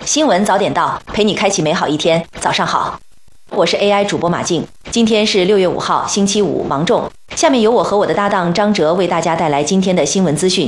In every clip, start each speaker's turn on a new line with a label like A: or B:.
A: 新闻早点到，陪你开启美好一天。早上好，我是 AI 主播马静。今天是6月5号，星期五，芒种。下面由我和我的搭档张哲为大家带来今天的新闻资讯。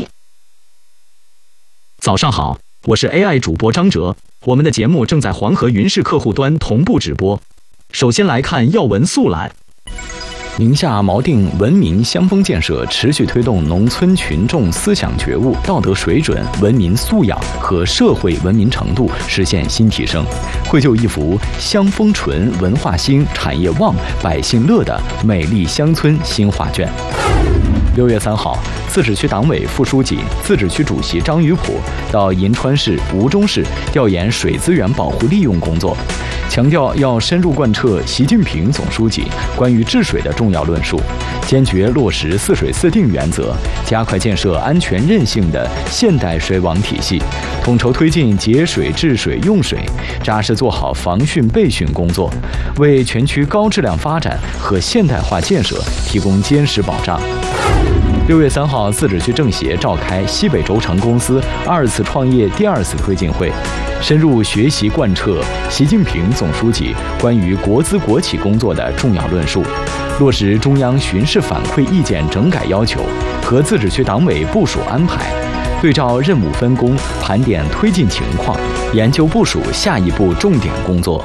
B: 早上好，我是 AI 主播张哲。我们的节目正在黄河云视客户端同步直播。首先来看要闻速览。宁夏锚定文明乡风建设，持续推动农村群众思想觉悟、道德水准、文明素养和社会文明程度实现新提升，绘就一幅乡风纯、文化兴、产业旺、百姓乐的美丽乡村新画卷。6月3号，自治区党委副书记、自治区主席张于普到银川市、吴忠市调研水资源保护利用工作，强调要深入贯彻习近平总书记关于治水的重要论述，坚决落实4水4定原则，加快建设安全韧性的现代水网体系，统筹推进节水、治水、用水，扎实做好防汛备汛工作，为全区高质量发展和现代化建设提供坚实保障。6月3号，自治区政协召开西北轴承公司2次创业第2次推进会，深入学习贯彻习近平总书记关于国资国企工作的重要论述，落实中央巡视反馈意见整改要求和自治区党委部署安排，对照任务分工，盘点推进情况，研究部署下一步重点工作。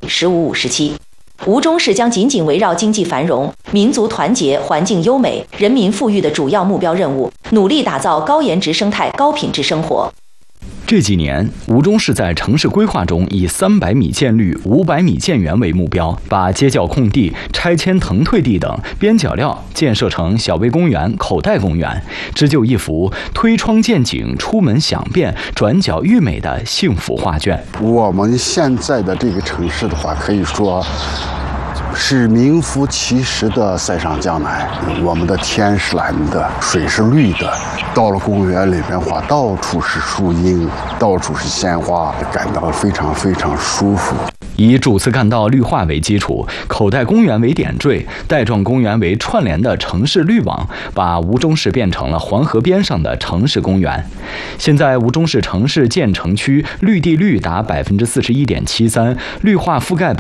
A: 15:57。吴忠市将紧紧围绕经济繁荣、民族团结、环境优美、人民富裕的主要目标任务，努力打造高颜值生态、高品质生活。
B: 这几年，吴忠市在城市规划中以300米建绿、500米建园为目标，把街角空地、拆迁腾退地等边角料建设成小微公园、口袋公园，织就一幅推窗见景、出门享便、转角遇美的幸福画卷。
C: 我们现在的这个城市的话，可以说是名副其实的塞上江南。我们的天是蓝的，水是绿的，到了公园里边话，到处是树荫，到处是鲜花，感到非常非常舒服。
B: 以主次干道绿化为基础，口袋公园为点缀，带状公园为串联的城市绿网，把吴忠市变成了黄河边上的城市公园。现在吴忠市城市建成区绿地率达41.73%，绿化覆盖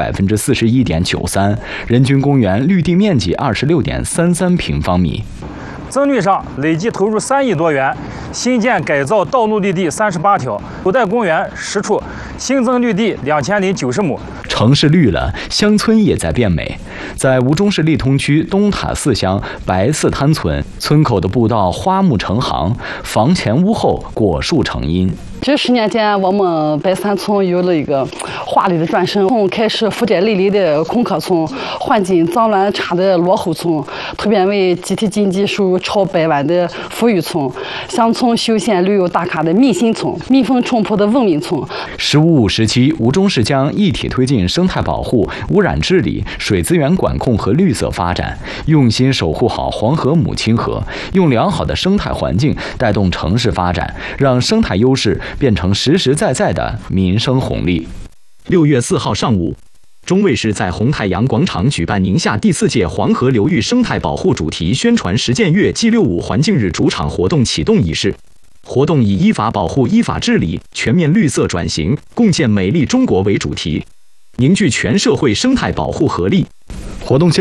B: 41.93%，人均公园绿地面积26.33平方米。
D: 增绿上累计投入3亿多元，新建改造道路绿地38条，口袋公园10处，新增绿地2090亩。
B: 城市绿了，乡村也在变美。在吴忠市利通区东塔寺乡白寺滩村，村口的步道花木成行，房前屋后果树成荫。
E: 这10年间，我们白山村有了一个华丽的转身，从开始负债累累的空壳村，环境脏乱差的落后村，蜕变为集体经济收入超100万的富裕村，乡村休闲旅游打卡的密心村，民风淳朴的文明村。
B: 15:57，吴忠市将一体推进生态保护、污染治理、水资源管控和绿色发展，用心守护好黄河母亲河，用良好的生态环境带动城市发展，让生态优势变成实实在在的民生红利。6月4号上午，中卫市在红太阳广场举办宁夏第4届黄河流域生态保护主题宣传实践月暨65环境日主场活动启动仪式。活动以依法保护、依法治理、全面绿色转型、共建美丽中国为主题，凝聚全社会生态保护合力。活动现